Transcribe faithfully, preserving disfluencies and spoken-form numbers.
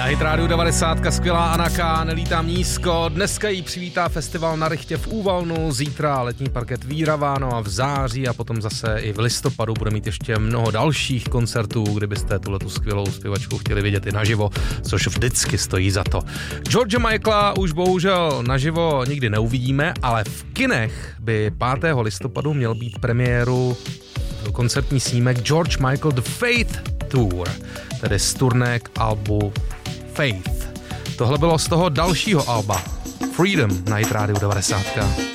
Na Hit Radio devadesát, skvělá Anna K, Nelítám nízko. Dneska jí přivítá festival na Rychtě v Úvalnu, zítra letní parket Víraváno a v září a potom zase i v listopadu bude mít ještě mnoho dalších koncertů, kdybyste tuhletu skvělou zpěvačku chtěli vidět i naživo, což vždycky stojí za to. George Michaela už bohužel naživo nikdy neuvidíme, ale v kinech by pátého listopadu měl být premiéru koncertní snímek George Michael The Faith Tour, tedy z turné k albu Faith. Tohle bylo z toho dalšího alba Freedom na Hit Radio devadesát.